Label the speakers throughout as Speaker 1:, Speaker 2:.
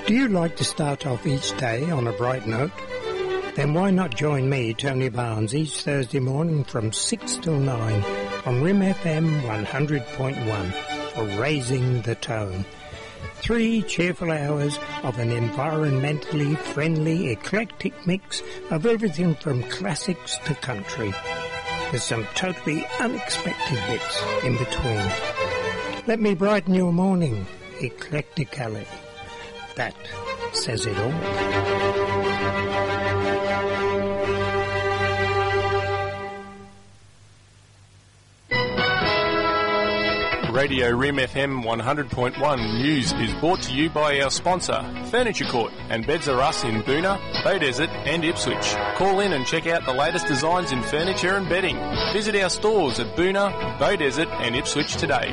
Speaker 1: Do you like to start off each day on a bright note? Then why not join me, Tony Barnes, each Thursday morning from 6 till 9 on Rim FM 100.1 for Raising the Tone. 3 cheerful hours of an environmentally friendly, eclectic mix of everything from classics to country. There's some totally unexpected bits in between. Let me brighten your morning, Eclecticality. That says it all.
Speaker 2: Radio Rim FM 100.1 News is brought to you by our sponsor, Furniture Court and Beds R Us in Boonah, Beaudesert and Ipswich. Call in and check out the latest designs in furniture and bedding. Visit our stores at Boonah, Beaudesert and Ipswich today.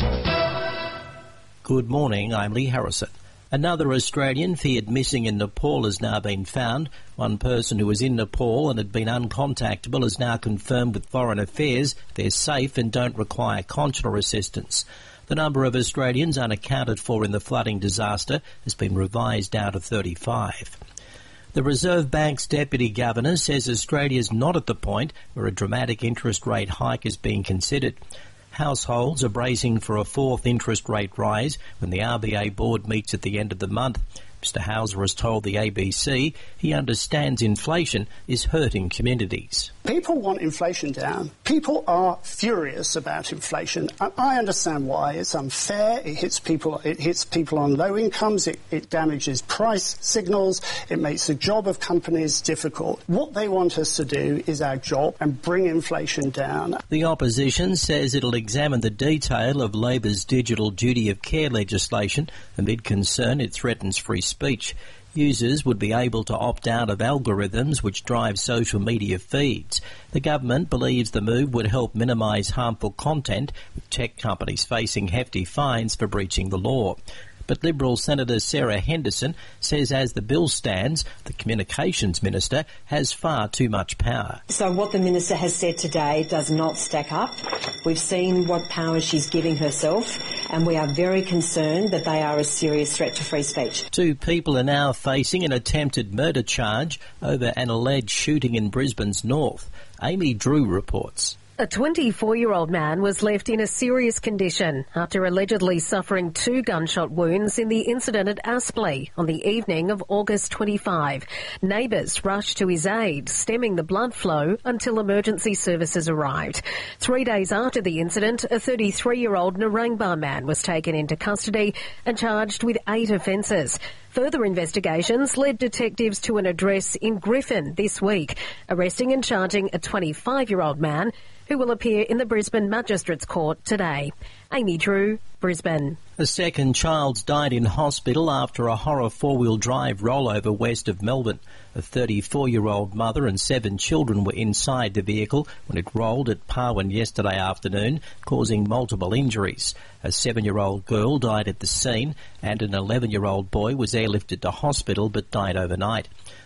Speaker 3: Good morning, I'm Lee Harrison. Another Australian feared missing in Nepal has now been found. One person who was in Nepal and had been uncontactable has now confirmed with Foreign Affairs they're safe and don't require consular assistance. The number of Australians unaccounted for in the flooding disaster has been revised down to 35. The Reserve Bank's Deputy Governor says Australia's not at the point where a dramatic interest rate hike is being considered. Households are bracing for a 4th interest rate rise when the RBA board meets at the end of the month. Mr Hauser has told the ABC he understands inflation is hurting communities.
Speaker 4: People want inflation down. People are furious about inflation. I understand why. It's unfair. It hits people on low incomes. It damages price signals. It makes the job of companies difficult. What they want us to do is our job and bring inflation down.
Speaker 3: The opposition says it'll examine the detail of Labor's digital duty of care legislation amid concern it threatens free speech. Users would be able to opt out of algorithms which drive social media feeds. The government believes the move would help minimise harmful content, with tech companies facing hefty fines for breaching the law. But Liberal Senator Sarah Henderson says as the bill stands, the Communications Minister has far too much power.
Speaker 5: So what the Minister has said today does not stack up. We've seen what power she's giving herself, and we are very concerned that they are a serious threat to free speech.
Speaker 3: 2 people are now facing an attempted murder charge over an alleged shooting in Brisbane's north. Amy Drew reports.
Speaker 6: A 24-year-old man was left in a serious condition after allegedly suffering 2 gunshot wounds in the incident at Aspley on the evening of August 25. Neighbours rushed to his aid, stemming the blood flow until emergency services arrived. 3 days after the incident, a 33-year-old Narangba man was taken into custody and charged with 8 offences. Further investigations led detectives to an address in Griffin this week, arresting and charging a 25-year-old man who will appear in the Brisbane Magistrates Court today. Amy Drew, Brisbane.
Speaker 3: A second child's died in hospital after a horror 4-wheel drive rollover west of Melbourne. A 34-year-old mother and 7 children were inside the vehicle when it rolled at Parwin yesterday afternoon, causing multiple injuries. A 7-year-old girl died at the scene and an 11-year-old boy was airlifted to hospital but died overnight.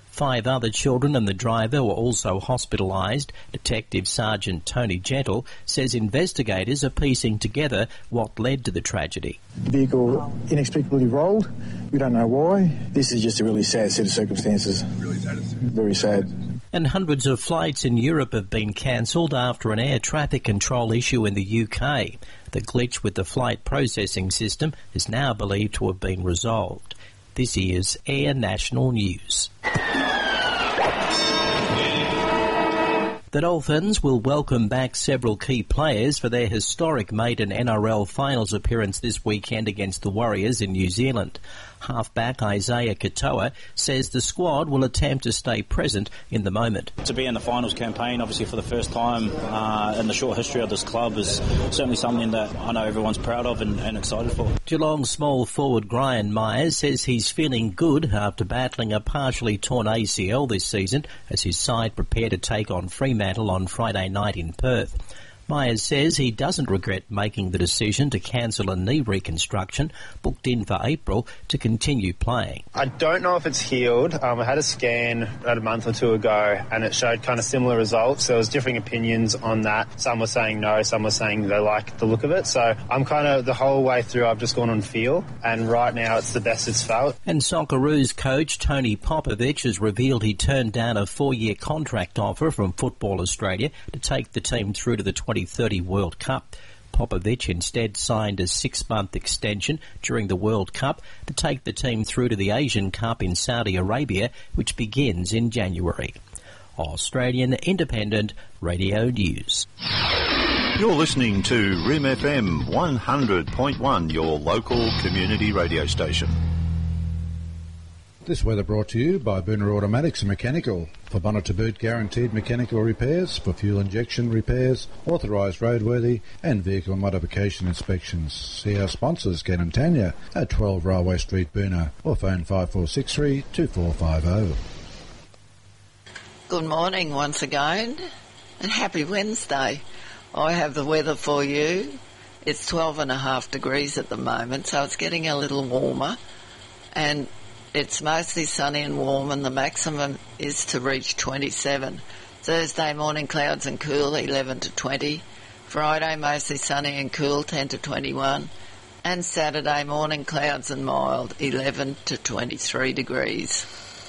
Speaker 3: 5 other children and the driver were also hospitalised. Detective Sergeant Tony Gentle says investigators are piecing together what led to the tragedy.
Speaker 7: The vehicle inexplicably rolled. We don't know why. This is just a really sad set of circumstances. Really sad. Very sad.
Speaker 3: And hundreds of flights in Europe have been cancelled after an air traffic control issue in the UK. The glitch with the flight processing system is now believed to have been resolved. This is Air National News. The Dolphins will welcome back several key players for their historic maiden NRL finals appearance this weekend against the Warriors in New Zealand. Halfback Isaiah Katoa says the squad will attempt to stay present in the moment.
Speaker 8: To be in the finals campaign, obviously for the first time in the short history of this club, is certainly something that I know everyone's proud of and excited for.
Speaker 3: Geelong small forward Gryan Myers says he's feeling good after battling a partially torn ACL this season as his side prepare to take on Fremantle on Friday night in Perth. Myers says he doesn't regret making the decision to cancel a knee reconstruction booked in for April to continue playing.
Speaker 9: I don't know if it's healed. I had a scan about a month or two ago and it showed kind of similar results. There was differing opinions on that. Some were saying no, some were saying they like the look of it. So I'm kind of, the whole way through, I've just gone on feel, and right now it's the best it's felt.
Speaker 3: And Socceroos coach Tony Popovich has revealed he turned down a 4-year contract offer from Football Australia to take the team through to the 2030 World Cup. Popovich instead signed a 6-month extension during the World Cup to take the team through to the Asian Cup in Saudi Arabia, which begins in January. Australian Independent Radio News.
Speaker 10: You're listening to RIM FM 100.1, your local community radio station.
Speaker 11: This weather brought to you by Boona Automatics and Mechanical. For bonnet to boot guaranteed mechanical repairs, for fuel injection repairs, authorised roadworthy and vehicle modification inspections. See our sponsors, Ken and Tanya, at 12 Railway Street, Boona, or phone 5463 2450.
Speaker 12: Good morning once again, and happy Wednesday. I have the weather for you. It's 12.5 degrees at the moment, so it's getting a little warmer, and it's mostly sunny and warm, and the maximum is to reach 27. Thursday morning, clouds and cool, 11 to 20. Friday, mostly sunny and cool, 10 to 21. And Saturday morning, clouds and mild, 11 to 23 degrees.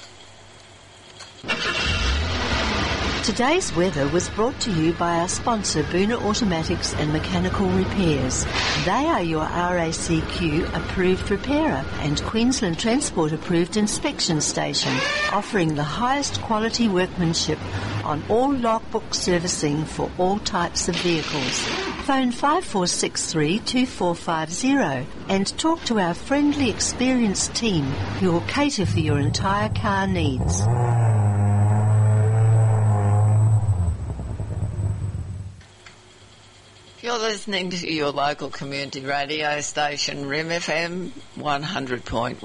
Speaker 13: Today's weather was brought to you by our sponsor, Boona Automatics and Mechanical Repairs. They are your RACQ approved repairer and Queensland Transport approved inspection station, offering the highest quality workmanship on all logbook servicing for all types of vehicles. Phone 5463 2450 and talk to our friendly, experienced team who will cater for your entire car needs.
Speaker 12: You're listening to your local community radio station, RIM FM 100.1.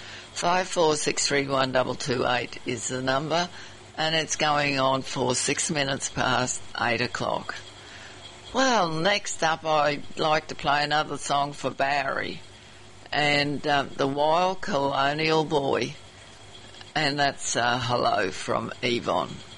Speaker 12: 54631228 is the number, and it's going on for 6 minutes past 8 o'clock. Well, next up I'd like to play another song for Barry, and The Wild Colonial Boy, and that's Hello from Yvonne.